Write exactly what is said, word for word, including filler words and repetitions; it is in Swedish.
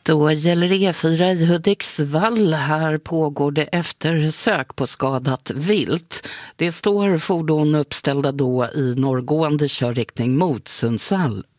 Då gäller E fyra i Hudiksvall. Här pågår det eftersök på skadat vilt. Det står fordon uppställda då i norrgående körriktning mot Sundsvall.